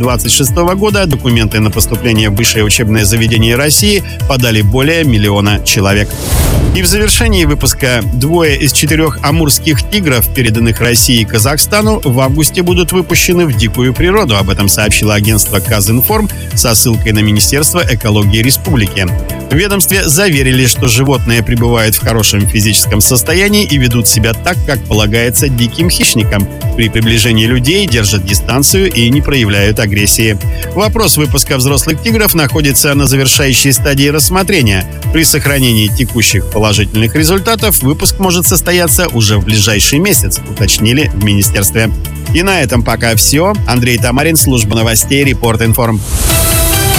2026 года документы на поступление в высшее учебное заведение России подали более 1 миллиона человек. И в завершении выпуска 2 из 4 амурских тигров, переданных России и Казахстану, в августе будут выпущены в дикую природу. Об этом сообщило агентство Казинформ со ссылкой на Министерство экологии республики. В ведомстве заверили, что животные пребывают в хорошем физическом состоянии и ведут себя так, как полагается диким хищникам. При приближении людей держат дистанцию и не проявляют агрессии. Вопрос выпуска взрослых тигров находится на завершающей стадии рассмотрения. При сохранении текущих положительных результатов выпуск может состояться уже в ближайший месяц, уточнили в министерстве. И на этом пока все. Андрей Тамарин, служба новостей Репорт Информ.